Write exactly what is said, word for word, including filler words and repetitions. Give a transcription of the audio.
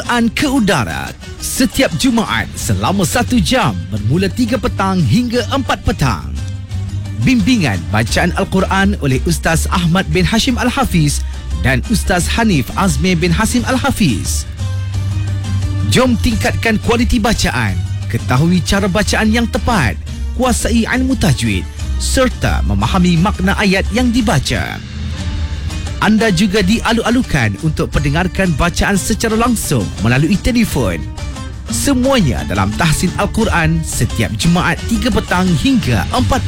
Al-Quran ke udara setiap Jumaat selama satu jam bermula tiga petang hingga empat petang. Bimbingan bacaan Al-Quran oleh Ustaz Ahmad bin Hashim Al-Hafiz dan Ustaz Hanif Azmi bin Hasim Al-Hafiz. Jom tingkatkan kualiti bacaan, ketahui cara bacaan yang tepat, kuasai ilmu tajwid serta memahami makna ayat yang dibaca. Anda juga dialu-alukan untuk pendengarkan bacaan secara langsung melalui telefon. Semuanya dalam tahsin Al-Quran setiap Jumaat tiga petang hingga empat